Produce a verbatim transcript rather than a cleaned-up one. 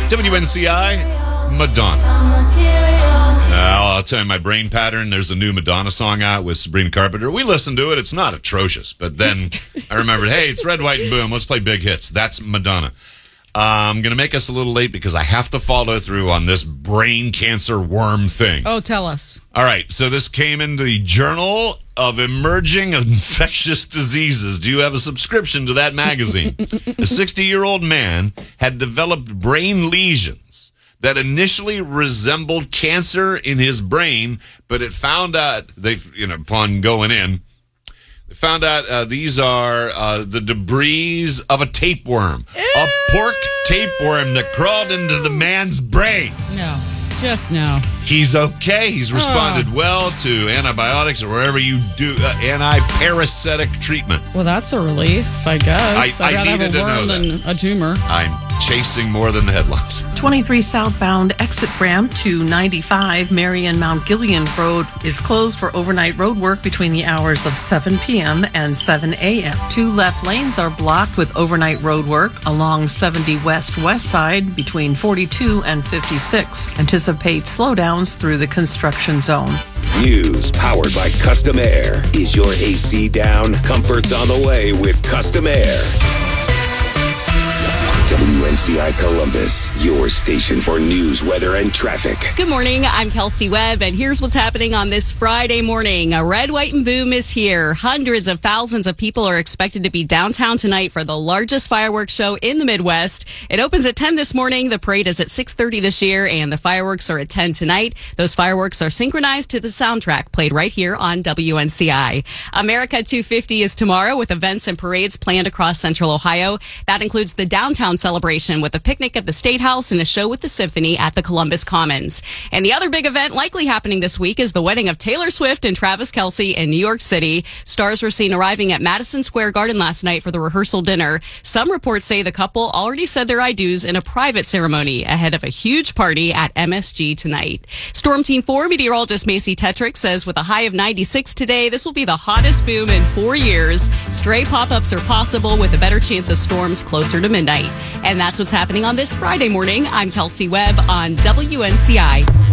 W N C I, Madonna. Uh, I'll tell you my brain pattern. There's a new Madonna song out with Sabrina Carpenter. We listened to it. It's not atrocious. But then I remembered, hey, it's Red, White, and Boom. Let's play big hits. That's Madonna. Uh, I'm going to make us a little late because I have to follow through on this brain cancer worm thing. Oh, tell us. All right. So this came in the Journal of Emerging Infectious Diseases. Do you have a subscription to that magazine? A sixty-year-old man had developed brain lesions that initially resembled cancer in his brain, but it found out, they, you know, upon going in, they found out uh, these are uh, the debris of a tapeworm, a pork tapeworm that crawled into the man's brain. No, just no. He's okay. He's responded oh. well to antibiotics or wherever you do uh, anti-parasitic treatment. Well, that's a relief, I guess. I, I'd I rather needed have a to know worm that. than a tumor. I'm chasing more than the headlines. twenty-three southbound exit ramp to ninety-five Marion Mount Gilead Road is closed for overnight road work between the hours of seven p.m. and seven a.m. Two left lanes are blocked with overnight road work along seventy West West Side between forty-two and fifty-six. Anticipate slowdowns through the construction zone. News powered by Custom Air. Is your A C down? Comfort's on the way with Custom Air. W N C I Columbus, your station for news, weather, and traffic. Good morning. I'm Kelsey Webb, and here's what's happening on this Friday morning. A Red, White, and Boom is here. Hundreds of thousands of people are expected to be downtown tonight for the largest fireworks show in the Midwest. It opens at ten this morning. The parade is at six thirty this year, and the fireworks are at ten tonight. Those fireworks are synchronized to the soundtrack played right here on W N C I. America two fifty is tomorrow with events and parades planned across Central Ohio. That includes the downtown celebration with a picnic at the State House and a show with the symphony at the Columbus Commons. And the other big event likely happening this week is the wedding of Taylor Swift and Travis Kelce in New York City. Stars were seen arriving at Madison Square Garden last night for the rehearsal dinner. Some reports say the couple already said their I do's in a private ceremony ahead of a huge party at M S G tonight. Storm Team four meteorologist Macy Tetrick says with a high of ninety-six today, this will be the hottest boom in four years. Stray pop-ups are possible with a better chance of storms closer to midnight. And that's what's happening on this Friday morning. I'm Kelsey Webb on W N C I.